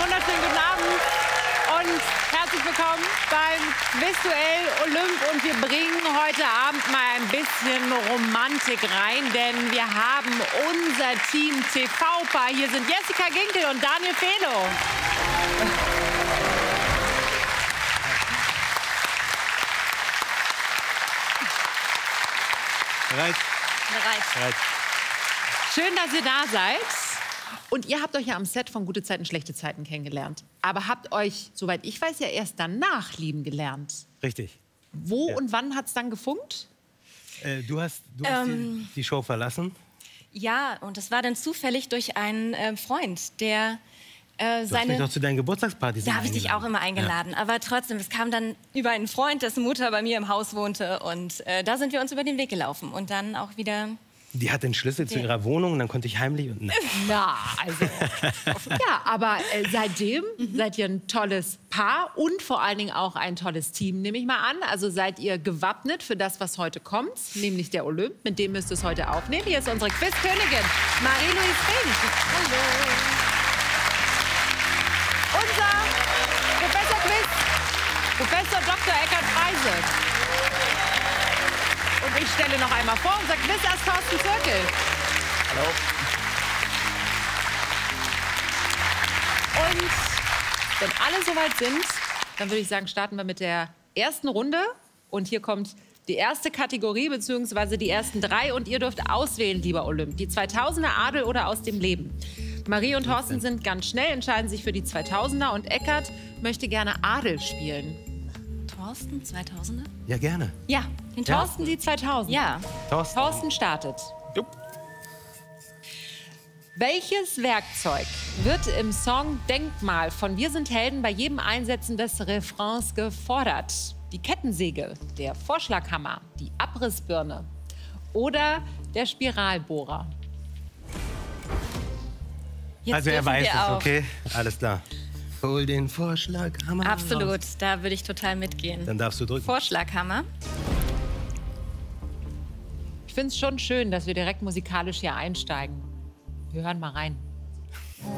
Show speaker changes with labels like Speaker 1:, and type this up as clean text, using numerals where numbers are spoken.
Speaker 1: wunderschönen guten Abend und herzlich willkommen beim Quizduell Olymp. Und wir bringen heute Abend mal ein bisschen Romantik rein, denn wir haben unser Team TV-Paar. Hier sind Jessica Ginkel und Daniel Felo.
Speaker 2: Bereit?
Speaker 1: Bereit. Schön, dass ihr da seid. Und ihr habt euch ja am Set von Gute Zeiten, Schlechte Zeiten kennengelernt. Aber habt euch, soweit ich weiß, ja erst danach lieben gelernt.
Speaker 2: Richtig.
Speaker 1: Wo und wann hat es dann gefunkt?
Speaker 2: Du hast die Show verlassen?
Speaker 3: Ja, und das war dann zufällig durch einen Freund, der
Speaker 2: Du hast mich doch zu deinen Geburtstagspartys
Speaker 3: Da habe ich dich auch immer eingeladen. Ja. Aber trotzdem, es kam dann über einen Freund, dessen Mutter bei mir im Haus wohnte. Und da sind wir uns über den Weg gelaufen. Und dann auch wieder...
Speaker 2: Die hat den Schlüssel zu ihrer Wohnung und dann konnte ich heimlich... Und
Speaker 1: Na, also... ja, aber seitdem seid ihr ein tolles Paar und vor allen Dingen auch ein tolles Team, nehme ich mal an. Also seid ihr gewappnet für das, was heute kommt, nämlich der Olymp. Mit dem müsst ihr es heute aufnehmen. Hier ist unsere Quizkönigin, Marie-Louise Fink. Hallo. Unser Professor Quiz, Professor Dr. Eckhard Freise. Und ich stelle noch einmal vor, unser Quizass Thorsten Zirkel.
Speaker 4: Hallo.
Speaker 1: Und wenn alle soweit sind, dann würde ich sagen, starten wir mit der ersten Runde. Und hier kommt die erste Kategorie, beziehungsweise die ersten drei. Und ihr dürft auswählen, lieber Olymp. Die 2000er Adel oder aus dem Leben. Marie und Thorsten sind ganz schnell, entscheiden sich für die 2000er. Und Eckhard möchte gerne Adel spielen.
Speaker 3: Thorsten, 2000er?
Speaker 2: Ja, gerne.
Speaker 3: Ja.
Speaker 1: Den Thorsten die 2000er?
Speaker 3: Ja.
Speaker 1: Thorsten startet. Jupp. Welches Werkzeug wird im Song Denkmal von Wir sind Helden bei jedem Einsetzen des Refrains gefordert? Die Kettensäge, der Vorschlaghammer, die Abrissbirne oder der Spiralbohrer?
Speaker 3: Jetzt
Speaker 2: Also er
Speaker 3: dürfen
Speaker 2: weiß
Speaker 3: wir
Speaker 2: es,
Speaker 3: auch.
Speaker 2: okay? Alles klar. Hol den Vorschlaghammer.
Speaker 3: Absolut, da würde ich total mitgehen.
Speaker 2: Dann darfst du drücken.
Speaker 3: Vorschlaghammer.
Speaker 1: Ich finde es schon schön, dass wir direkt musikalisch hier einsteigen. Wir hören mal rein.